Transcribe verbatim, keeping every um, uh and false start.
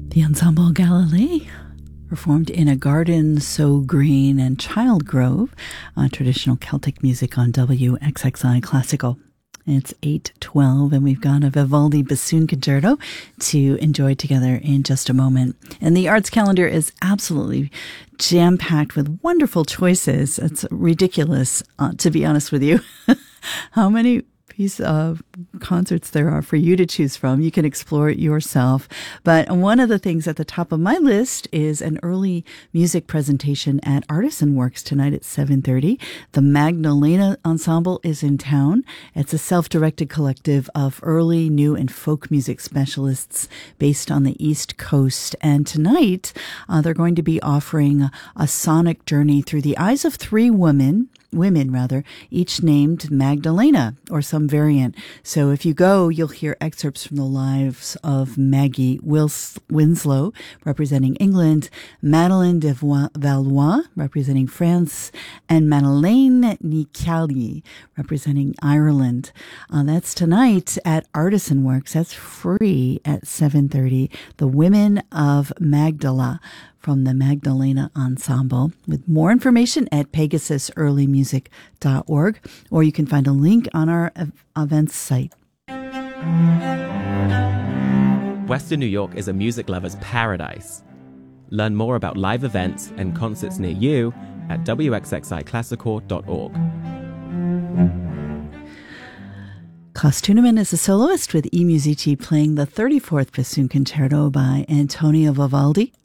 The Ensemble Galilei, performed in a garden so green and child grove, uh, traditional Celtic music on W X X I Classical. It's eight twelve, and we've got a Vivaldi bassoon concerto to enjoy together in just a moment. And the arts calendar is absolutely jam-packed with wonderful choices. It's ridiculous, uh, to be honest with you, how many piece of concerts there are for you to choose from. You can explore it yourself. But one of the things at the top of my list is an early music presentation at Artisan Works tonight at seven thirty. The Magdalena Ensemble is in town. It's a self-directed collective of early, new, and folk music specialists based on the East Coast. And tonight, uh, they're going to be offering a, a sonic journey through the eyes of three women, women rather, each named Magdalena or some variant. So if you go, you'll hear excerpts from the lives of Maggie Wils- Winslow, representing England, Madeleine de Valois, representing France, and Madeleine Nicali, representing Ireland. Uh, that's tonight at Artisan Works. That's free at seven thirty. The Women of Magdala, from the Magdalena Ensemble, with more information at pegasus early music dot org, or you can find a link on our events site. Western New York is a music lover's paradise. Learn more about live events and concerts near you at W X X I classical dot org. Klaus Tunemann is a soloist with E Musici playing the thirty-fourth Bassoon Concerto by Antonio Vivaldi.